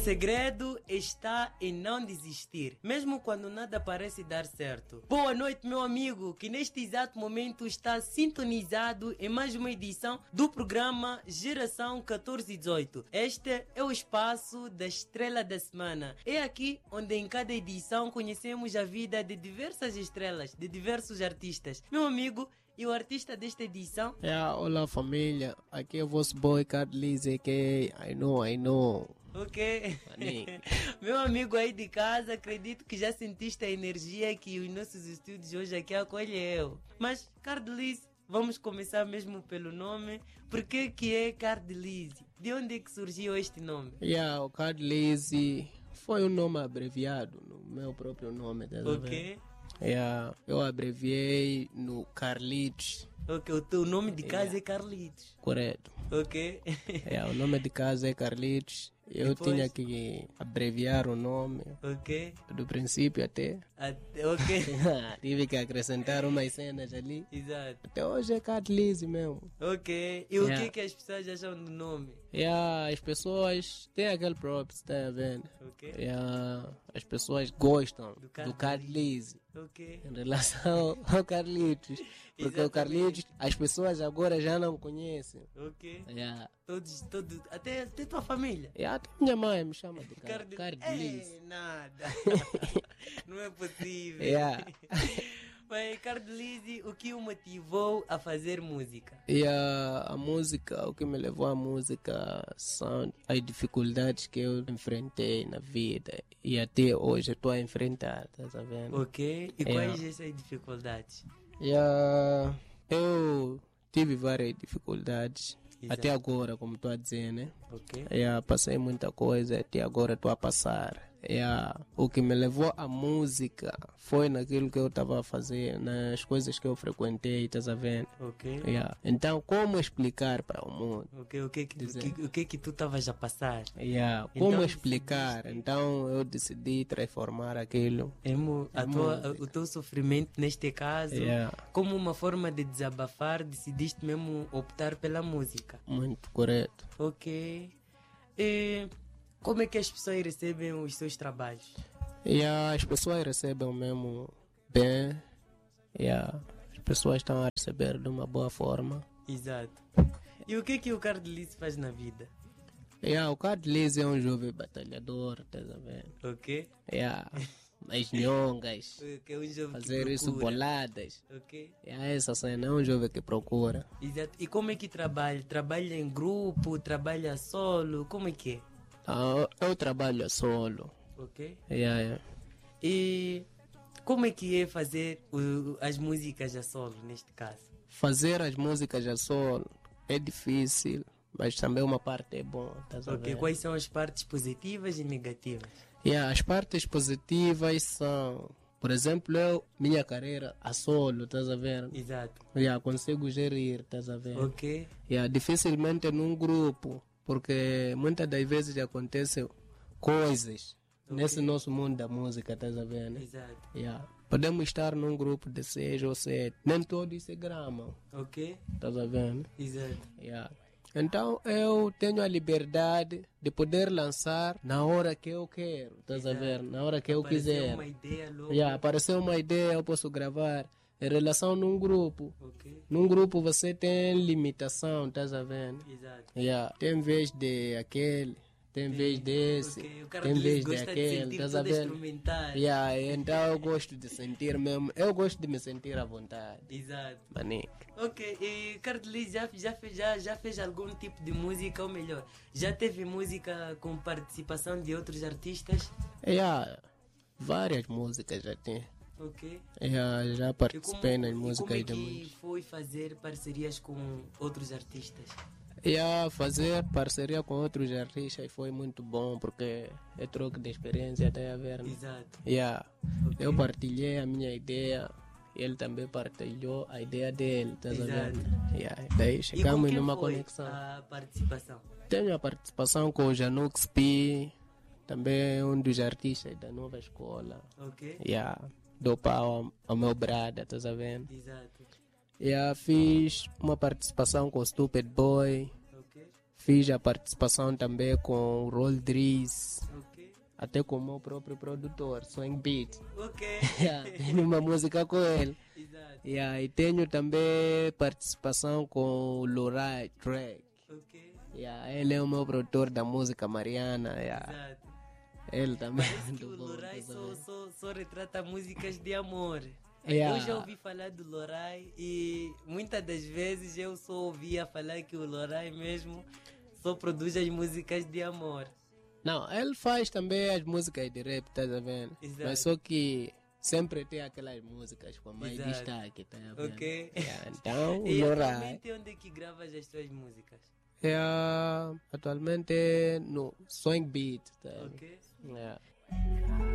O segredo está em não desistir, mesmo quando nada parece dar certo. Boa noite, meu amigo, que neste exato momento está sintonizado em mais uma edição do programa Geração 1418. Este é o espaço da estrela da semana. É aqui onde em cada edição conhecemos a vida de diversas estrelas, de diversos artistas. Meu amigo, e o artista desta edição? Olá família, aqui é o vosso boy Carlise, que I know. Ok. Meu amigo aí de casa, acredito que já sentiste a energia que os nossos estúdios hoje aqui acolheu. Mas, Carlise, vamos começar mesmo pelo nome. Por que é Carlise? De onde é que surgiu este nome? O Carlise foi um nome abreviado no meu próprio nome. Ok. Eu abreviei no Carlitos. Ok, o teu nome de casa é Carlitos. Correto. Ok. O nome de casa é Carlitos. Eu tinha que abreviar o nome. Ok. Do princípio até. Ok. Tive que acrescentar umas cenas ali. Exato. Até hoje é Carlise mesmo. Ok. E o que as pessoas acham do nome? As pessoas têm aquele props, tá vendo? Ok. As pessoas gostam do Carlise. Ok. Em relação ao Carlitos. Porque Exatamente. o Carlitos, as pessoas agora já não conhecem. Ok. Todos, até tua família. Até minha mãe me chama de Carlise. Nada. Não é possível. Mas, Carlise, o que o motivou a fazer música? A música, o que me levou à música são as dificuldades que eu enfrentei na vida. E até hoje estou a enfrentar, tá sabendo? Ok. E quais essas dificuldades? Eu tive várias dificuldades. Exato. Até agora, como estou a dizer, né? Ok. Passei muita coisa, até agora estou a passar. O que me levou à música foi naquilo que eu estava a fazer, nas coisas que eu frequentei, tá sabendo? Ok. Então, como explicar para o mundo? Ok, o que tu estavas a passar? Como Então, explicar? Então, eu decidi transformar aquilo. O teu sofrimento, neste caso, como uma forma de desabafar, decidiste mesmo optar pela música. Muito correto. Ok. E como é que as pessoas recebem os seus trabalhos? As pessoas recebem mesmo bem. As pessoas estão a receber de uma boa forma. Exato. E o que o Carlise faz na vida? O Carlise é um jovem batalhador, tá sabendo? Ok. As nhongas. É um jovem fazer que isso boladas. Ok. Essa cena é um jovem que procura. Exato. E como é que trabalha? Trabalha em grupo? Trabalha solo? Como é que é? Eu trabalho solo. Ok. E como é que é fazer as músicas a solo, neste caso? Fazer as músicas a solo é difícil, mas também uma parte é bom. Tá sabendo? Ok. Quais são as partes positivas e negativas? As partes positivas são, por exemplo, minha carreira a solo, tá sabendo? Exato. Consigo gerir, tá sabendo? Ok. Dificilmente num grupo, porque muitas das vezes acontecem coisas nesse nosso mundo da música, tá sabendo? Exato. Podemos estar num grupo de 6 ou 7, nem todos se gramam. Ok. Tá sabendo? Exato. Então eu tenho a liberdade de poder lançar na hora que eu quero, tá sabendo? Na hora que eu quiser. Uma ideia logo. Apareceu uma ideia, eu posso gravar. Em relação num grupo. Ok. Num grupo você tem limitação, tá sabendo? Exato. Tem vez de aquele, tem vez desse, Okay. tem vez de gosta aquele, de tá sentir toda sabendo? instrumental. Então eu gosto de sentir mesmo, eu gosto de me sentir à vontade. Exato. Manique. Ok, e Carlise já fez algum tipo de música, ou melhor, já teve música com participação de outros artistas? Várias músicas já tem. Ok. Já participei nas músicas de muitos. muitos. E como foi fazer parcerias com outros artistas? Fazer parceria com outros artistas foi muito bom, porque é troca de experiência, tá a ver, né? Exato. Okay. Eu partilhei a minha ideia, ele também partilhou a ideia dele, tá sabendo? Daí chegamos numa conexão. A participação? Tenho a participação com o Janux P, também um dos artistas da nova escola. Ok. Dou pau ao meu brada, tá sabendo? Exato. Fiz uma participação com o Stupid Boy. Ok. Fiz a participação também com o Roll Driz, Ok. até com o meu próprio produtor, Swing Beat. Ok. Tenho uma música com ele. Exato. E tenho também participação com o Lorai Track. Ok. Ele é o meu produtor da música Mariana. Exato. Ele também. Parece que o do bom, Lorai do bom. só retrata músicas de amor. Yeah. Eu já ouvi falar do Lorai e muitas das vezes eu só ouvia falar que o Lorai mesmo só produz as músicas de amor. Não, ele faz também as músicas de rap, tá vendo? Exato. Mas só que sempre tem aquelas músicas com mais Exato. destaque, tá vendo? Ok. Então, o E Lorai. atualmente onde é que gravas as tuas músicas? Atualmente no Swing Beat, tá vendo? Ok. Yeah.